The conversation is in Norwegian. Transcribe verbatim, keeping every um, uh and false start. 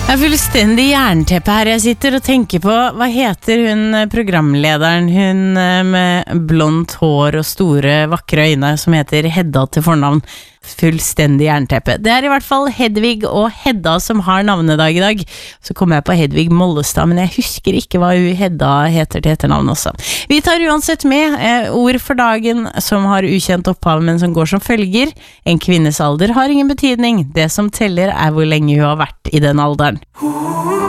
Det er fullstendig jernteppe her jeg sitter og tenker på. Hva heter hun programlederen, hun med blondt hår og store, vakre øyne, som heter Hedda til fornavn? Fullstendig jernteppe. Det er i hvert fall Hedvig og Hedda som har navnedag i dag. Så kommer jeg på Hedvig Mollestad, men jeg husker ikke hva hun Hedda heter til etternavn også. Vi tar uansett med eh, ord for dagen som har ukjent opphav, men som går som følger. En kvinnes alder har ingen betydning. Det som teller er hvor lenge hun har vært i den alderen.